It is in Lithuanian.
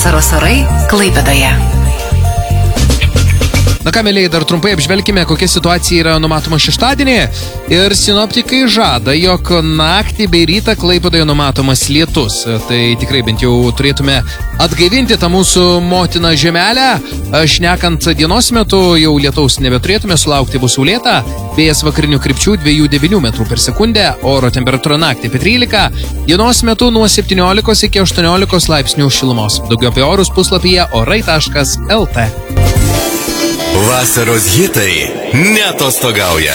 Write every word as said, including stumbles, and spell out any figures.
Vasaros orai Klaipėdoje. Na ką, mėlyje, dar trumpai apžvelkime, kokia situacija yra numatoma šeštadienį. Ir sinoptikai žada, jog naktį bei rytą Klaipėdoje numatomas lietus. Tai tikrai bent jau turėtume atgaivinti tą mūsų motiną žemelę. Šnekant dienos metu, jau lietaus nebeturėtume sulaukti, bus saulėta. Vėjas vakarinių krypčių dviejų devynių metrų per sekundę, oro temperatūra naktį apie trylika, dienos metu nuo septyniolikos iki aštuoniolikos laipsnių šilumos. Daugiau apie orus puslapyje orai taškas lt. Vasaros hitai neatostogauja.